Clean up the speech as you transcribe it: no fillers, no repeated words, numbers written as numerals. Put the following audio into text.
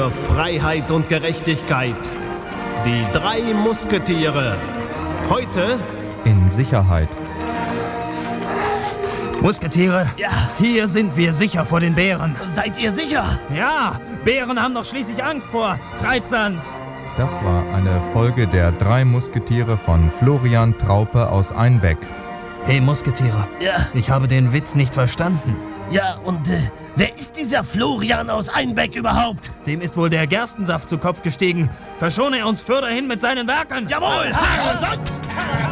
für Freiheit und Gerechtigkeit. Die 3 Musketiere. Heute in Sicherheit. Musketiere, Ja. hier sind wir sicher vor den Bären. Seid ihr sicher? Ja, Bären haben doch schließlich Angst vor Treibsand. Das war eine Folge der 3 Musketiere von Florian Traupe aus Einbeck. Hey Musketiere, Ja. ich habe den Witz nicht verstanden. Ja, und wer ist dieser Florian aus Einbeck überhaupt? Dem ist wohl der Gerstensaft zu Kopf gestiegen. Verschone er uns fürderhin mit seinen Werken. Jawohl! Ha, sonst!